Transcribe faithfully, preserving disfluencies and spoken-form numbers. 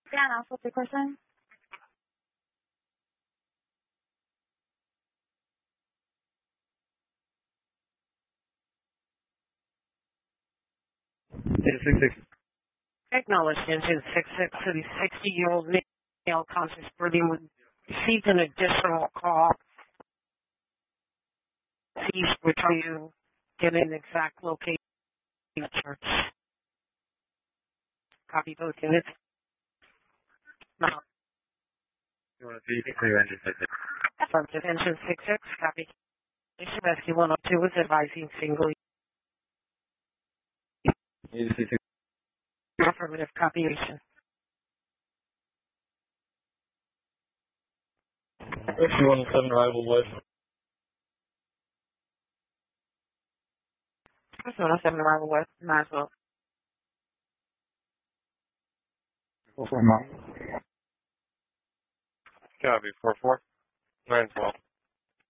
Dan, Alpha three person. six six. Acknowledged engine six six to the sixty-year-old male conscious breathing would receive an additional call. Please return you get an exact location of the church. Copy both units. Now, You want to see clear engine six six. affirmative engine six six, copy. Rescue one oh two is advising single. six six. Affirmative copy. Rescue one oh seven arrival west. one oh seven arrival west, Maxwell. four four mile. Copy, four four. nine twelve.